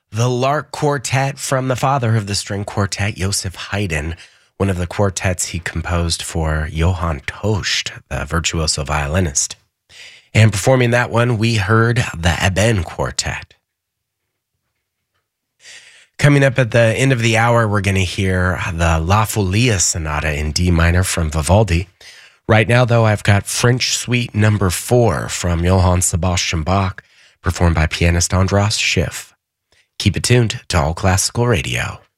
The Lark Quartet from the father of the string quartet, Joseph Haydn, one of the quartets he composed for Johann Tost, the virtuoso violinist. And performing that one, we heard the Eben Quartet. Coming up at the end of the hour, we're going to hear the La Folia Sonata in D minor from Vivaldi. Right now, though, I've got French Suite Number 4 from Johann Sebastian Bach, performed by pianist Andras Schiff. Keep it tuned to All Classical Radio.